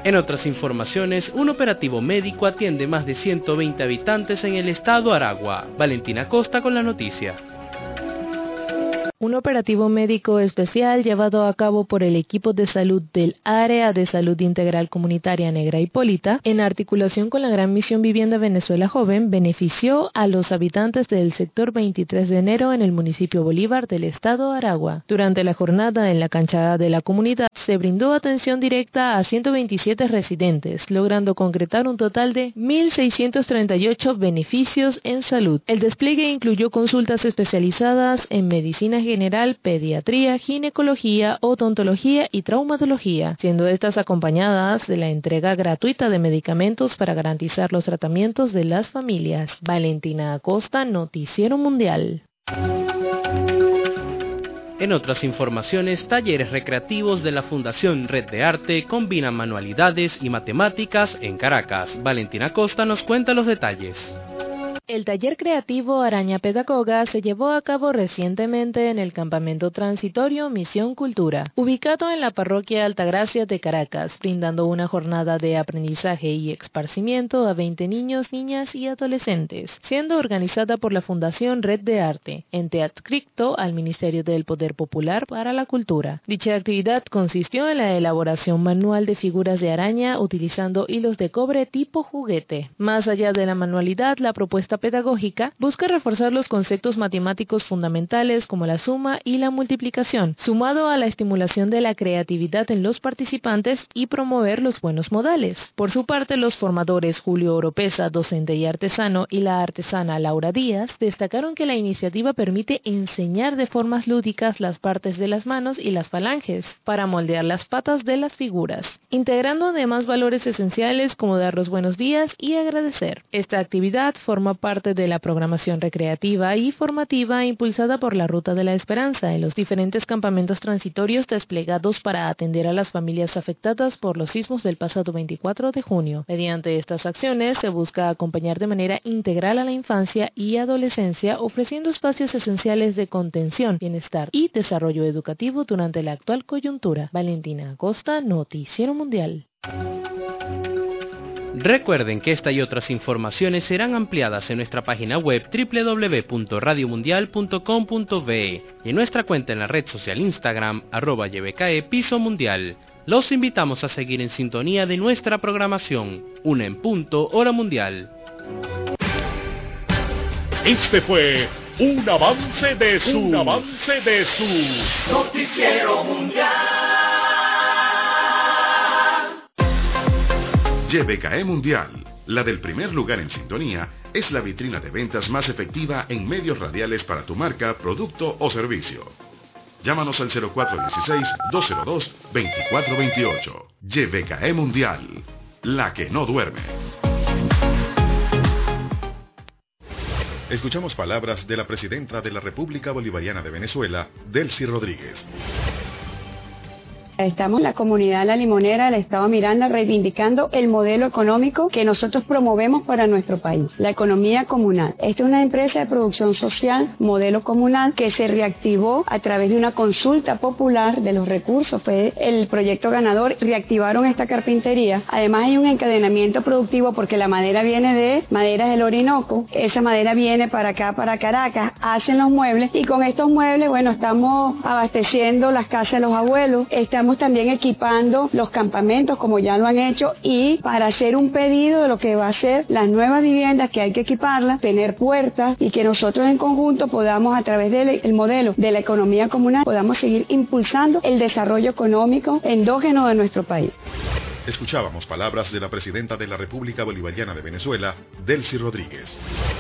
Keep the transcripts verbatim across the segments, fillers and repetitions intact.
En otras informaciones, un operativo médico atiende más de ciento veinte habitantes en el estado Aragua. Valentina Costa con la noticia. Un operativo médico especial llevado a cabo por el equipo de salud del Área de Salud Integral Comunitaria Negra Hipólita, en articulación con la Gran Misión Vivienda Venezuela Joven, benefició a los habitantes del sector veintitrés de enero en el municipio Bolívar del estado Aragua. Durante la jornada en la cancha de la comunidad, se brindó atención directa a ciento veintisiete residentes, logrando concretar un total de mil seiscientos treinta y ocho beneficios en salud. El despliegue incluyó consultas especializadas en medicina general, general, pediatría, ginecología, odontología y traumatología, siendo estas acompañadas de la entrega gratuita de medicamentos para garantizar los tratamientos de las familias. Valentina Acosta, Noticiero Mundial. En otras informaciones, talleres recreativos de la Fundación Red de Arte combinan manualidades y matemáticas en Caracas. Valentina Acosta nos cuenta los detalles. El taller creativo Araña Pedagoga se llevó a cabo recientemente en el campamento transitorio Misión Cultura, ubicado en la parroquia Altagracia de Caracas, brindando una jornada de aprendizaje y esparcimiento a veinte niños, niñas y adolescentes, siendo organizada por la Fundación Red de Arte, ente adscrito al Ministerio del Poder Popular para la Cultura. Dicha actividad consistió en la elaboración manual de figuras de araña utilizando hilos de cobre tipo juguete. Más allá de la manualidad, la propuesta pedagógica busca reforzar los conceptos matemáticos fundamentales como la suma y la multiplicación, sumado a la estimulación de la creatividad en los participantes y promover los buenos modales. Por su parte, los formadores Julio Oropesa, docente y artesano, y la artesana Laura Díaz destacaron que la iniciativa permite enseñar de formas lúdicas las partes de las manos y las falanges para moldear las patas de las figuras, integrando además valores esenciales como dar los buenos días y agradecer. Esta actividad forma parte parte de la programación recreativa y formativa impulsada por la Ruta de la Esperanza en los diferentes campamentos transitorios desplegados para atender a las familias afectadas por los sismos del pasado veinticuatro de junio. Mediante estas acciones se busca acompañar de manera integral a la infancia y adolescencia, ofreciendo espacios esenciales de contención, bienestar y desarrollo educativo durante la actual coyuntura. Valentina Acosta, Noticiero Mundial. Recuerden que esta y otras informaciones serán ampliadas en nuestra página web doble u doble u doble u punto radio mundial punto com punto be y en nuestra cuenta en la red social Instagram, arroba Y B K E Piso Mundial. Los invitamos a seguir en sintonía de nuestra programación. Una en punto, hora mundial. Este fue un avance de su... Un avance de su... Noticiero Mundial. Y B K E Mundial, la del primer lugar en sintonía, es la vitrina de ventas más efectiva en medios radiales para tu marca, producto o servicio. Llámanos al cero cuatro uno seis, dos cero dos, dos cuatro dos ocho. Y B K E Mundial, la que no duerme. Escuchamos palabras de la presidenta de la República Bolivariana de Venezuela, Delcy Rodríguez. Estamos en la comunidad La Limonera del Estado Miranda reivindicando el modelo económico que nosotros promovemos para nuestro país, la economía comunal. Esta es una empresa de producción social, modelo comunal, que se reactivó a través de una consulta popular de los recursos. Fue el proyecto ganador, reactivaron esta carpintería. Además hay un encadenamiento productivo porque la madera viene de Maderas del Orinoco. Esa madera viene para acá, para Caracas, hacen los muebles y con estos muebles, bueno, estamos abasteciendo las casas de los abuelos, estamos también equipando los campamentos como ya lo han hecho y para hacer un pedido de lo que va a ser las nuevas viviendas que hay que equiparlas, tener puertas y que nosotros en conjunto podamos a través del modelo de la economía comunal podamos seguir impulsando el desarrollo económico endógeno de nuestro país. Escuchábamos palabras de la presidenta de la República Bolivariana de Venezuela, Delcy Rodríguez.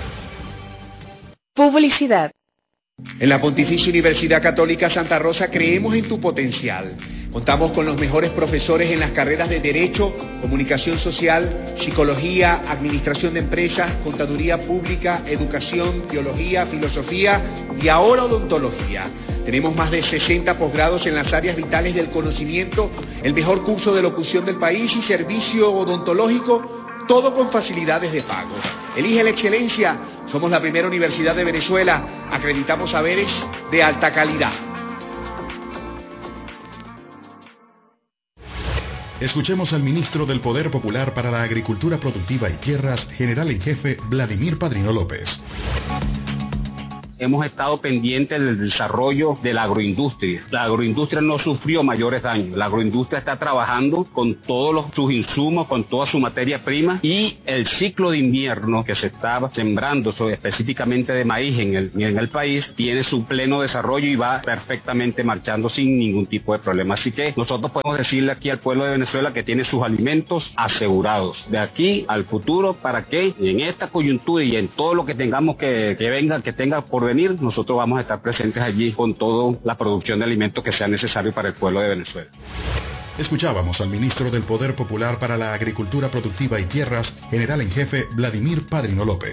Publicidad. En la Pontificia Universidad Católica Santa Rosa creemos en tu potencial. Contamos con los mejores profesores en las carreras de Derecho, Comunicación Social, Psicología, Administración de Empresas, Contaduría Pública, Educación, Teología, Filosofía y ahora Odontología. Tenemos más de sesenta posgrados en las áreas vitales del conocimiento, el mejor curso de locución del país y servicio odontológico, todo con facilidades de pago. Elige la excelencia. Somos la primera universidad de Venezuela. Acreditamos saberes de alta calidad. Escuchemos al ministro del Poder Popular para la Agricultura Productiva y Tierras, general en jefe Vladimir Padrino López. Hemos estado pendientes del desarrollo de la agroindustria. La agroindustria no sufrió mayores daños. La agroindustria está trabajando con todos los, sus insumos, con toda su materia prima, y el ciclo de invierno que se está sembrando sobre, específicamente de maíz en el, en el país tiene su pleno desarrollo y va perfectamente marchando sin ningún tipo de problema. Así que nosotros podemos decirle aquí al pueblo de Venezuela que tiene sus alimentos asegurados de aquí al futuro, para que en esta coyuntura y en todo lo que tengamos que, que venga, que tenga por venir, nosotros vamos a estar presentes allí con toda la producción de alimentos que sea necesario para el pueblo de Venezuela. Escuchábamos al ministro del Poder Popular para la Agricultura Productiva y Tierras, general en jefe Vladimir Padrino López.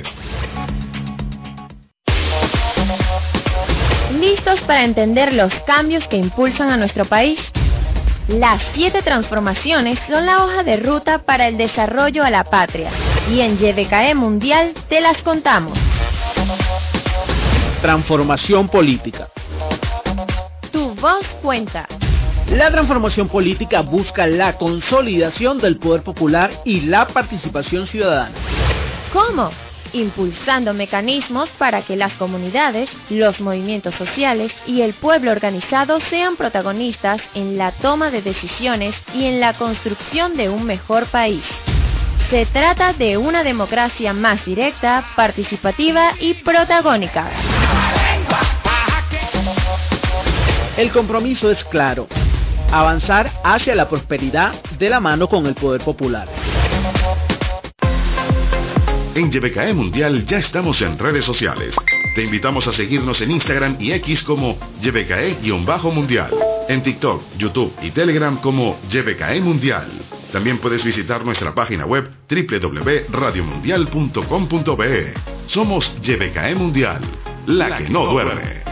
¿Listos para entender los cambios que impulsan a nuestro país? Las siete transformaciones son la hoja de ruta para el desarrollo a la patria, y en Y B K E Mundial te las contamos. Transformación política. Tu voz cuenta. La transformación política busca la consolidación del poder popular y la participación ciudadana. ¿Cómo? Impulsando mecanismos para que las comunidades, los movimientos sociales y el pueblo organizado sean protagonistas en la toma de decisiones y en la construcción de un mejor país. Se trata de una democracia más directa, participativa y protagónica. El compromiso es claro: avanzar hacia la prosperidad de la mano con el poder popular. En Y B K E Mundial ya estamos en redes sociales. Te invitamos a seguirnos en Instagram y X como Y B K E-Mundial. En TikTok, YouTube y Telegram como Y B K E Mundial. También puedes visitar nuestra página web doble u doble u doble u punto radio mundial punto com punto be. Somos Y B K E Mundial, la que no duerme.